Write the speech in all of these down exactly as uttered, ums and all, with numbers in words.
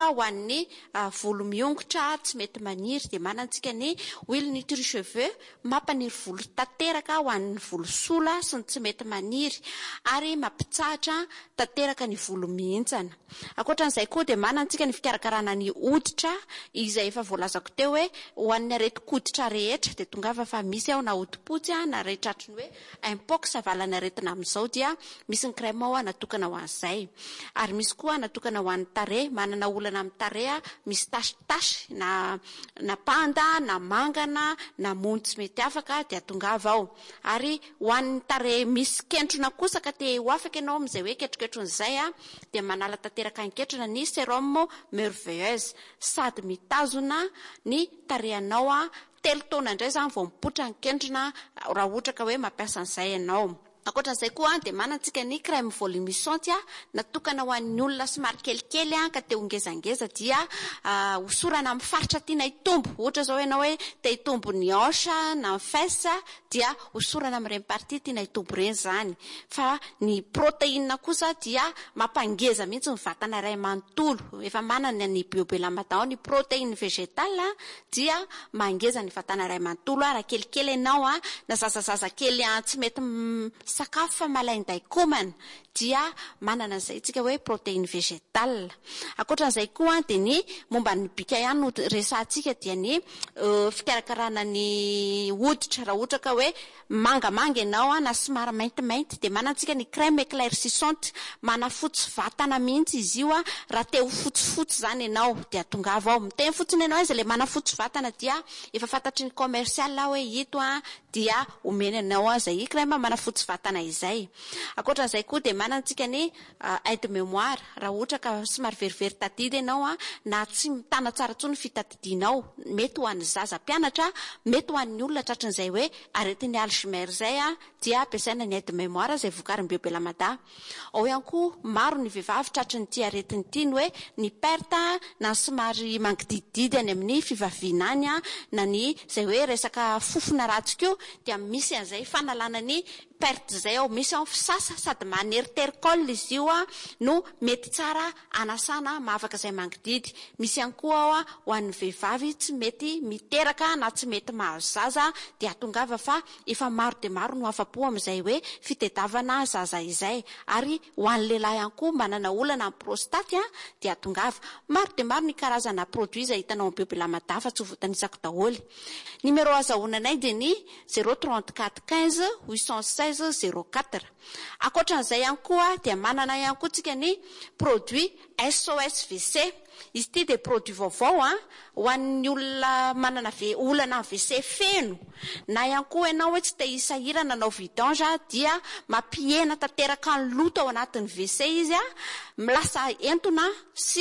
ho an'ny volo miongotra tsy mety maniry dia manantsika ny huile nutri cheveux mampaniry volo tanteraka ho an'ny volo sola sy ny tsy mety maniry ary mampitsahatra tanteraka ny volo mihintsana. Ankoatran'izay koa dia manantsika ny fikarakarana ny hoditra izay efa voalazako teo hoe ho an'ny areti-koditra rehetra dia tongava fa misy ao na hodi-potsy na rehetratriny hoe impox avalana aretina amin'izao dia misy ny crème ao natokana ho an'izay. Ary misy koa natokana ho an'ny tarehy, manana olana amin'ny tarehy misy tasy-tasy na na panda na mangana na mony tsy mety afaka dia tongava ao. Ary ho an'ny tarehy misy kentrona kosa ka te ho afaka ianao amin'izay hoe ketroketronyizay a dia manala tanteraka ny ketrona ny sérum merveilleuse sady mitazona ny tarehinao a telo taona indray zany vao mipoitra ny kentrona raha ohatra ka hoe mampiasa an'izay ianao. Ankoatran'izay koa dia manantsika ny crème volumisante natokana ho an'ny olona somary kelikely ka te hongezangeza dia hosorana amin'ny faritra tiana hitombo. Ohatra zao ianao hoe te hitombo ny hanche na ny fesse dia hosorana amin'ireny partie tiana hitombo ireny zany. Fa ny protéine kosa dia mampangeza mihitsy ny vatana iray manontolo. Efa manana ny biobelamata ny protéine végétale dia mangeza ny vatana iray manontolo raha kelikely ianao na zazazaza kely tsy mety sakafo fa malainday komana dia manana an'izay tsika hoe protéine végétale. Ankoatran'izay koa dia ny momba ny bika ihany no resahantsika dia ny fikarakarana ny hoditra raha ohatra ka hoe mangamanga ianao na somary maintimainty dia manantsika ny crème éclaircissante manafotsy vatana mihitsy izy io raha te ho fotsifotsy zany ianao dia tongava ao miteny fotsiny ianao izy ilay manafotsy vatana dia efa fantatry ny commercial hoe ito dia omena ianao izay crème manafotsy vatana izay. Ankoatran'izay koa dia manantsika ny aide mémoire raha ohatra ka somary verivery tadidy ianao na tsy mitana tsara tsony fitadidianao mety ho an'ny zaza mpianatra mety ho an'ny olona tratran'izay hoe aretin'ny Alzheimer zay dia ampiasaina ny aide mémoire izay vokarin'ny biobelamada. Ao ihany koa maro ny vehivavy tratran'ny ity aretiny ity ny hoe ny perte na somary mangidididy any amin'ny fivaviana any na ny izay hoe resaka fofona ratsy koa dia misy an'izay fanalana ny perte zay ao. Misy ao fisasa sady maneritericole izy io no mety tsara anasana mahavaka izay mangididy. Misy ihany koa ao ho an'ny vehivavy tsy mety miteraka na tsy mety mahazo zaza dia tongava fa efa maro dia maro no afa-po amin'izay hoe fitediavana zaza izay. Ary ho an'ny lehilahy ihany koa manana olana amin'ny prostate dia tongava maro dia maro ny karazana produit izay hitanao amin'ny biobelamada fa tsy ho voatanisako daholo. Numéro azahoananay dia ny zéro trente-quatre quinze huit cent seize zéro quatre. Ankoatran'izay ihany koa dia manana ihany koa tsika ny produit S O S V C. Izy ity dia produit vaovao ho an'ny olona manana olana V C feno na ihany koa ianao hoe tsy te hisahirana nanao vidange dia mampihena tanteraka ny loto ao anatin'ny V C izy milasa entona sy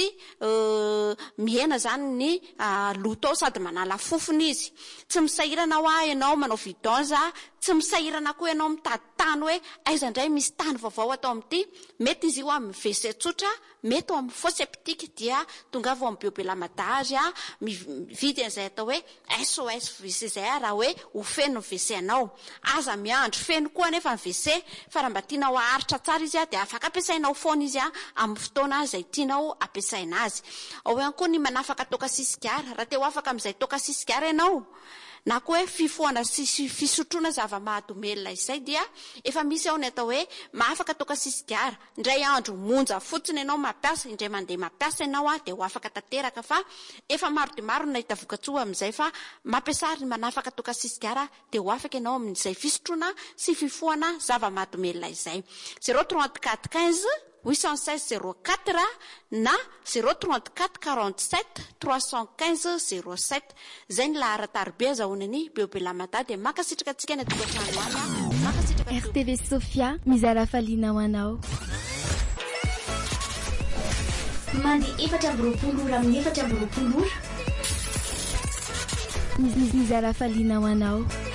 mihena zany ny loto sady manala fofony izy. Tsy misahirana ho ianao manao vidange, tsy misahirana koa ianao mitady tany hoe aiza indray misy tany vaovao atao amin'ity. Mety izy io amin'ny V C tsotra, mety ao amin'ny fosse septique dia tongava ao amin'ny biobelamada azy mividy an'izay atao hoe S O S V C zay raha hoe ho feno V C anao. Aza miandro feno koa nefa ny V C fa raha mba tianao aharitra tsara izy dia afaka ampiasainao foana izy amin'ny fotoana izay tianao ampiasaina azy. Ao ihany koa ny manafaka toka sisigara raha te ho afaka amin'izay toka sisigara ianao na koa hoe fifohana sy fisotroana zava-mahadomelina izay dia efa misy ao ny atao hoe mahafaka toka sisigara. Indray andro monja fotsiny ianao mampiasa, indray mandeha mampiasa ianao dia ho afaka tanteraka fa efa maro dia maro nahita vokatsoa amin'izay fa mampiasa ny manafaka toka sisigara dia ho afaka ianao amin'izay fisotroana sy fifohana zava-mahadomelina izay. zéro trente-quatre quinze huit cent seize zéro quatre na zéro trente-quatre quarante-sept trois cent quinze zéro sept. Zay ny lahara-tarobe azahoanany biobelamada dia makasitraka antsika ny tokantrano any makasitraka R T V Sofia mizara faliana ho anao. Mandi efatra amby roapolo ora amin'ny efatra amby roapolo ora mizara faliana ho anao.